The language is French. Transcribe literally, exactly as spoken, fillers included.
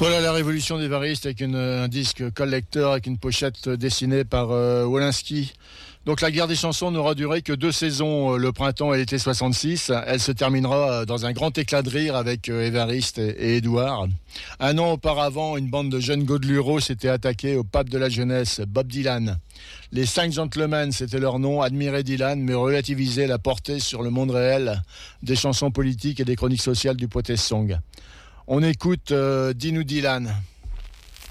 Voilà la révolution des Varistes avec une, un disque collector avec une pochette dessinée par euh, Wolinski. Donc la guerre des chansons n'aura duré que deux saisons, le printemps et l'été soixante-six. Elle se terminera dans un grand éclat de rire avec Évariste et Édouard. Un an auparavant, une bande de jeunes godelureaux s'était attaquée au pape de la jeunesse, Bob Dylan. Les cinq gentlemen, c'était leur nom, admiraient Dylan, mais relativisaient la portée sur le monde réel des chansons politiques et des chroniques sociales du protest song. On écoute euh, Dis-nous Dylan.